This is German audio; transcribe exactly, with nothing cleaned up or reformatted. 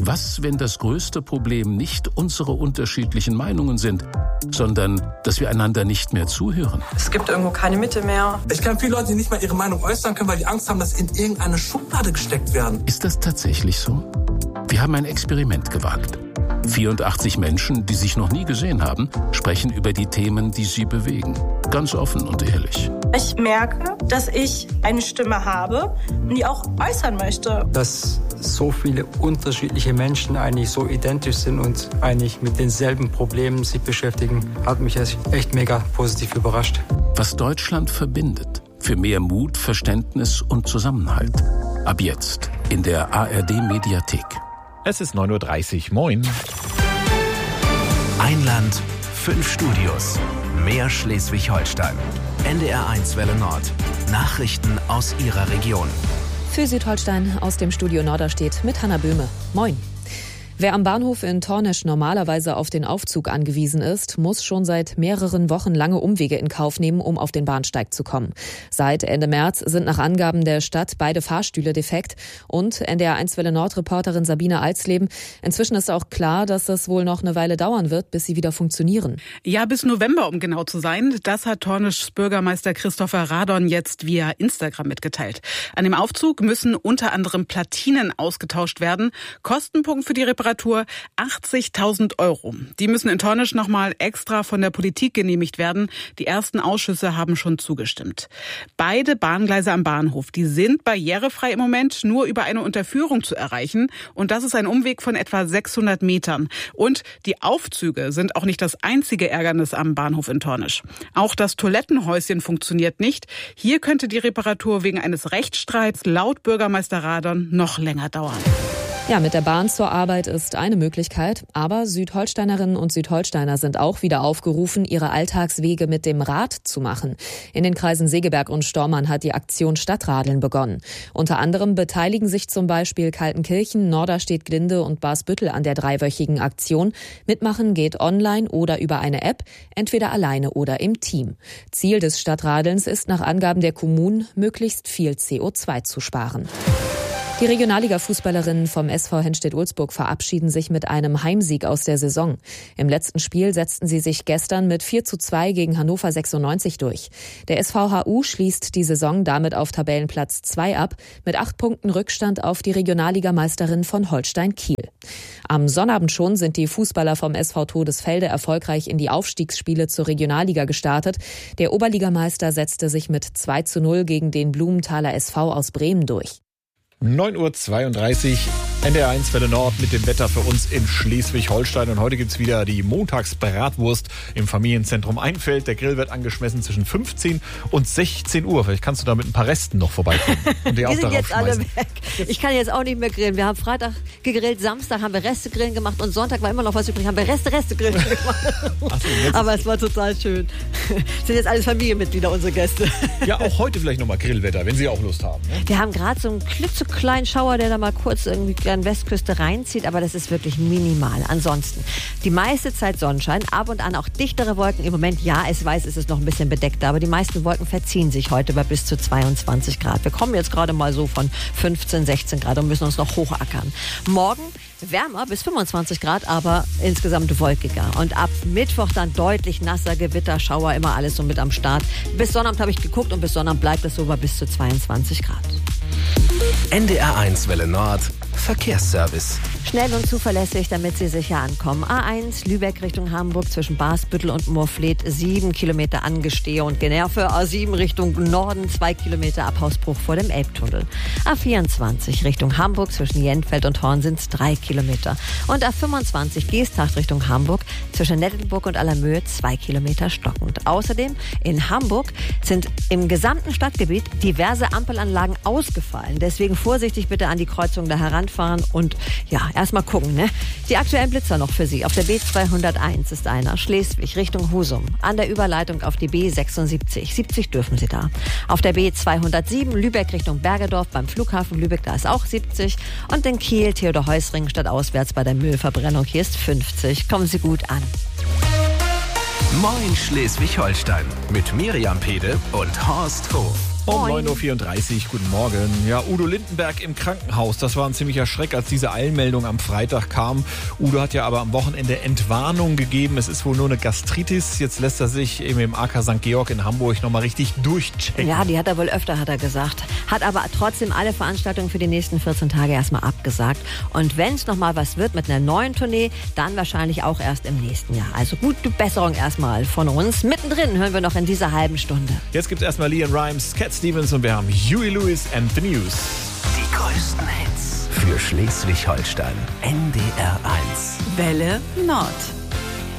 Was, wenn das größte Problem nicht unsere unterschiedlichen Meinungen sind, sondern dass wir einander nicht mehr zuhören? Es gibt irgendwo keine Mitte mehr. Ich kenne viele Leute, die nicht mal ihre Meinung äußern können, weil die Angst haben, dass sie in irgendeine Schublade gesteckt werden. Ist das tatsächlich so? Wir haben ein Experiment gewagt. vierundachtzig Menschen, die sich noch nie gesehen haben, sprechen über die Themen, die sie bewegen. Ganz offen und ehrlich. Ich merke, dass ich eine Stimme habe, die auch äußern möchte. Dass so viele unterschiedliche Menschen eigentlich so identisch sind und eigentlich mit denselben Problemen sich beschäftigen, hat mich echt mega positiv überrascht. Was Deutschland verbindet. Für mehr Mut, Verständnis und Zusammenhalt. Ab jetzt in der A R D-Mediathek. Es ist neun Uhr dreißig. Moin. Ein Land, fünf Studios. Mehr Schleswig-Holstein. N D R eins Welle Nord. Nachrichten aus Ihrer Region. Für Südholstein aus dem Studio Norderstedt mit Hanna Böhme. Moin. Wer am Bahnhof in Tornesch normalerweise auf den Aufzug angewiesen ist, muss schon seit mehreren Wochen lange Umwege in Kauf nehmen, um auf den Bahnsteig zu kommen. Seit Ende März sind nach Angaben der Stadt beide Fahrstühle defekt. Und N D R eins Welle Nord-Reporterin Sabine Alsleben, inzwischen ist auch klar, dass es wohl noch eine Weile dauern wird, bis sie wieder funktionieren. Ja, bis November, um genau zu sein. Das hat Torneschs Bürgermeister Christopher Radon jetzt via Instagram mitgeteilt. An dem Aufzug müssen unter anderem Platinen ausgetauscht werden. Kostenpunkt für die Reparatur achtzigtausend Euro. Die müssen in Tornesch nochmal extra von der Politik genehmigt werden. Die ersten Ausschüsse haben schon zugestimmt. Beide Bahngleise am Bahnhof, die sind barrierefrei im Moment nur über eine Unterführung zu erreichen. Und das ist ein Umweg von etwa sechshundert Metern. Und die Aufzüge sind auch nicht das einzige Ärgernis am Bahnhof in Tornesch. Auch das Toilettenhäuschen funktioniert nicht. Hier könnte die Reparatur wegen eines Rechtsstreits laut Bürgermeister Radon noch länger dauern. Ja, mit der Bahn zur Arbeit ist eine Möglichkeit, aber Südholsteinerinnen und Südholsteiner sind auch wieder aufgerufen, ihre Alltagswege mit dem Rad zu machen. In den Kreisen Segeberg und Stormann hat die Aktion Stadtradeln begonnen. Unter anderem beteiligen sich zum Beispiel Kaltenkirchen, Norderstedt-Glinde und Barsbüttel an der dreiwöchigen Aktion. Mitmachen geht online oder über eine App, entweder alleine oder im Team. Ziel des Stadtradelns ist nach Angaben der Kommunen, möglichst viel C O zwei zu sparen. Die Regionalliga-Fußballerinnen vom S V Henstedt-Ulzburg verabschieden sich mit einem Heimsieg aus der Saison. Im letzten Spiel setzten sie sich gestern mit vier zu zwei gegen Hannover sechsundneunzig durch. Der S V H U schließt die Saison damit auf Tabellenplatz zwei ab, mit acht Punkten Rückstand auf die Regionalligameisterin von Holstein-Kiel. Am Sonnabend schon sind die Fußballer vom S V Todesfelde erfolgreich in die Aufstiegsspiele zur Regionalliga gestartet. Der Oberligameister setzte sich mit zwei zu null gegen den Blumenthaler S V aus Bremen durch. neun Uhr zweiunddreißig, N D R eins Welle Nord mit dem Wetter für uns in Schleswig-Holstein. Und heute gibt's wieder die Montagsbratwurst im Familienzentrum Einfeld. Der Grill wird angeschmissen zwischen fünfzehn und sechzehn Uhr. Vielleicht kannst du da mit ein paar Resten noch vorbeikommen. Und die auch die sind darauf jetzt alle schmeißen. weg. Ich kann jetzt auch nicht mehr grillen. Wir haben Freitag gegrillt, Samstag haben wir Reste grillen gemacht und Sonntag war immer noch was übrig. Haben wir Reste, Reste grillen gemacht. So, aber es war total schön. Das sind jetzt alles Familienmitglieder, unsere Gäste. Ja, auch heute vielleicht nochmal Grillwetter, wenn Sie auch Lust haben. Ne? Wir haben gerade so einen klitzekleinen Schauer, der da mal kurz irgendwie an Westküste reinzieht, aber das ist wirklich minimal. Ansonsten die meiste Zeit Sonnenschein, ab und an auch dichtere Wolken. Im Moment, ja, es weiß, es ist noch ein bisschen bedeckt, aber die meisten Wolken verziehen sich heute bei bis zu zweiundzwanzig Grad. Wir kommen jetzt gerade mal so von fünfzehn, sechzehn Grad und müssen uns noch hochackern. Morgen wärmer bis fünfundzwanzig Grad, aber insgesamt wolkiger. Und ab Mittwoch dann deutlich nasser, Gewitterschauer, immer alles so mit am Start. Bis Sonnabend habe ich geguckt und bis Sonnabend bleibt es so bei bis zu zweiundzwanzig Grad. N D R eins Welle Nord, Verkehrsservice. Schnell und zuverlässig, damit Sie sicher ankommen. A eins, Lübeck Richtung Hamburg zwischen Barsbüttel und Moorfleet, sieben Kilometer Angestehe und Generve. A sieben Richtung Norden, zwei Kilometer Abhausbruch vor dem Elbtunnel. A vierundzwanzig Richtung Hamburg zwischen Jenfeld und Horn sind es drei Kilometer. Und A fünfundzwanzig Geesthacht Richtung Hamburg zwischen Nettelburg und Allermöhe zwei Kilometer stockend. Außerdem in Hamburg sind im gesamten Stadtgebiet diverse Ampelanlagen ausgefallen. Deswegen vorsichtig bitte an die Kreuzung da heranfahren und ja, erstmal gucken, ne? Die aktuellen Blitzer noch für Sie. Auf der B zweihunderteins ist einer, Schleswig Richtung Husum. An der Überleitung auf die B sechsundsiebzig. siebzig dürfen Sie da. Auf der B zweihundertsieben, Lübeck Richtung Bergedorf beim Flughafen Lübeck, da ist auch siebzig. Und in Kiel, Theodor-Heuss-Ring statt auswärts bei der Müllverbrennung, hier ist fünfzig. Kommen Sie gut an. Moin Schleswig-Holstein mit Miriam Pede und Horst Hof. Um neun Uhr vierunddreißig, guten Morgen. Ja, Udo Lindenberg im Krankenhaus. Das war ein ziemlicher Schreck, als diese Eilmeldung am Freitag kam. Udo hat ja aber am Wochenende Entwarnung gegeben. Es ist wohl nur eine Gastritis. Jetzt lässt er sich eben im A K Sankt Georg in Hamburg nochmal richtig durchchecken. Ja, die hat er wohl öfter, hat er gesagt. Hat aber trotzdem alle Veranstaltungen für die nächsten vierzehn Tage erstmal abgesagt. Und wenn es nochmal was wird mit einer neuen Tournee, dann wahrscheinlich auch erst im nächsten Jahr. Also gute Besserung erstmal von uns. Mittendrin hören wir noch in dieser halben Stunde. Jetzt gibt's erstmal Leanne Rimes, Cat Stevens und wir haben Huey Lewis and the News. Die größten Hits für Schleswig-Holstein. N D R eins. Welle Nord.